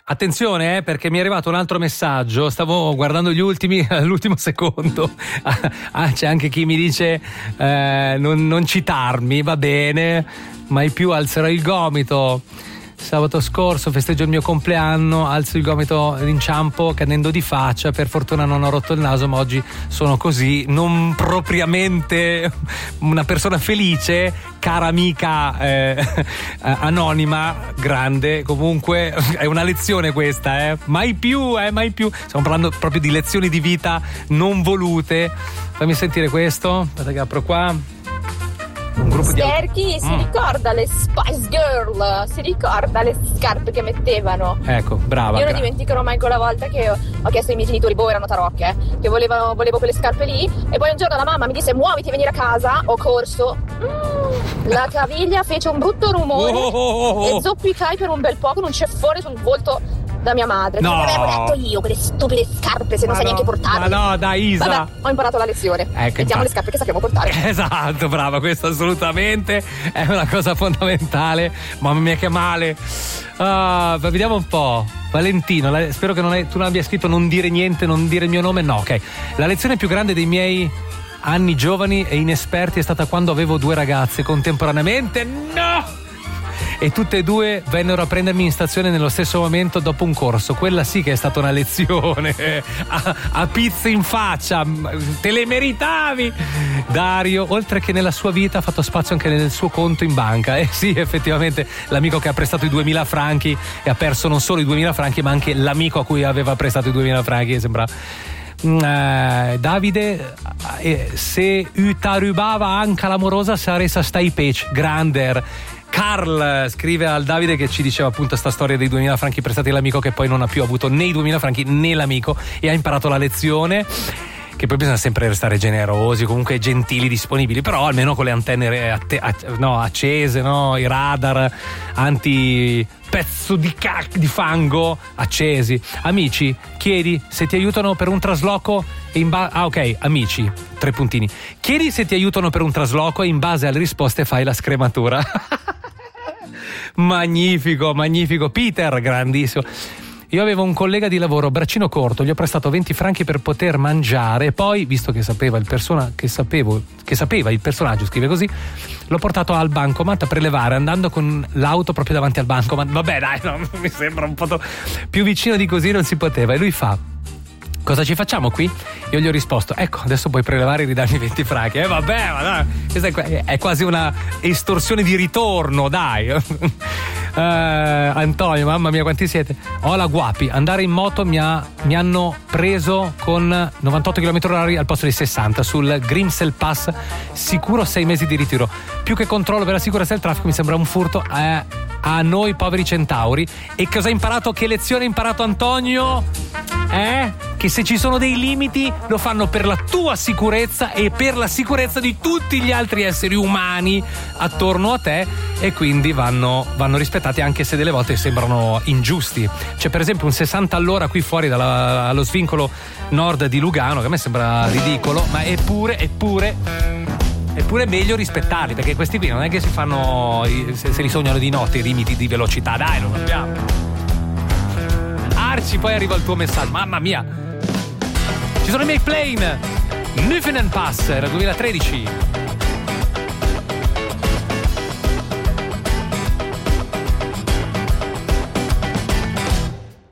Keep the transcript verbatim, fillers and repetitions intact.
Attenzione, eh, perché mi è arrivato un altro messaggio. Stavo guardando gli ultimi all'ultimo secondo. Ah, c'è anche chi mi dice eh, non, non citarmi, va bene, mai più alzerò il gomito. Sabato scorso festeggio il mio compleanno, alzo il gomito d'inciampo cadendo di faccia, per fortuna non ho rotto il naso, ma oggi sono così, non propriamente una persona felice, cara amica eh, anonima, grande, comunque è una lezione questa, eh. mai più, eh, mai più, stiamo parlando proprio di lezioni di vita non volute. Fammi sentire questo, aspetta che apro qua. Un gruppo Sterchi di... si mm. ricorda le Spice Girl, si ricorda le scarpe che mettevano. Ecco, brava. Io non gra- dimenticherò mai quella volta che ho, ho chiesto ai miei genitori, boh, erano tarocche, eh, che volevano, volevo quelle scarpe lì, e poi un giorno la mamma mi disse muoviti a venire a casa, ho corso, mm, la caviglia fece un brutto rumore oh, oh, oh. e zoppicai per un bel po' con un ceffone sul volto da mia madre. No. Cosa avevo detto io, quelle stupide scarpe se non ma sai no, neanche portarle. Ma no, dai Isa. Vabbè, ho imparato la lezione. Ecco, mettiamo infatti. le scarpe che sappiamo portare. Esatto, brava, questo assolutamente è una cosa fondamentale. Mamma mia che male. Ah, vediamo un po'. Valentino, la, spero che non hai, tu non abbia scritto non dire niente, non dire il mio nome. No, ok. La lezione più grande dei miei anni giovani e inesperti è stata quando avevo due ragazze contemporaneamente. No! E tutte e due vennero a prendermi in stazione nello stesso momento dopo un corso. Quella sì che è stata una lezione. A, a pizza in faccia, te le meritavi. Dario, oltre che nella sua vita, ha fatto spazio anche nel suo conto in banca. Eh sì, effettivamente, l'amico che ha prestato i duemila franchi e ha perso non solo i duemila franchi, ma anche l'amico a cui aveva prestato i duemila franchi. Sembra... Uh, Davide, eh, se Uta rubava anche l'amorosa saressa stai pec grander. Carl scrive al Davide che ci diceva appunto sta storia dei duemila franchi prestati all'amico, che poi non ha più avuto né i duemila franchi né l'amico e ha imparato la lezione che poi bisogna sempre restare generosi, comunque gentili, disponibili, però almeno con le antenne atte- atte- no, accese, no? I radar anti pezzo di cac di fango accesi. Amici, chiedi se ti aiutano per un trasloco e in base ah ok, amici, tre puntini. Chiedi se ti aiutano per un trasloco e in base alle risposte fai la scrematura. Magnifico, magnifico. Peter, grandissimo. Io avevo un collega di lavoro braccino corto, gli ho prestato venti franchi per poter mangiare e poi, visto che sapeva il persona che sapevo che sapeva il personaggio, scrive così, l'ho portato al bancomat a prelevare andando con l'auto proprio davanti al bancomat. Vabbè, dai, no, mi sembra un po' to... più vicino di così non si poteva. E lui fa: cosa ci facciamo qui? Io gli ho risposto: ecco, adesso puoi prelevare e ridarmi venti franchi. E eh, vabbè, ma dai, questa è, è quasi una estorsione di ritorno, dai. Uh, Antonio, mamma mia quanti siete. Ho la guapi, andare in moto mi, ha, mi hanno preso con novantotto chilometri orari al posto di sessanta sul Grimsel Pass, sicuro sei mesi di ritiro. Più che controllo per la sicurezza del traffico mi sembra un furto eh, a noi poveri centauri. E cosa hai imparato? Che lezione ha imparato Antonio? Eh? Che se ci sono dei limiti lo fanno per la tua sicurezza e per la sicurezza di tutti gli altri esseri umani attorno a te, e quindi vanno, vanno rispettati anche se delle volte sembrano ingiusti. C'è per esempio un sessanta all'ora qui fuori dalla, allo svincolo nord di Lugano, che a me sembra ridicolo, ma eppure, eppure eppure è meglio rispettarli, perché questi qui non è che si fanno, se, se li sognano di notte i limiti di velocità, dai, lo sappiamo. Arci, poi arriva il tuo messaggio, mamma mia. Ci sono i miei plane Nuffinen Pass, era duemilatredici.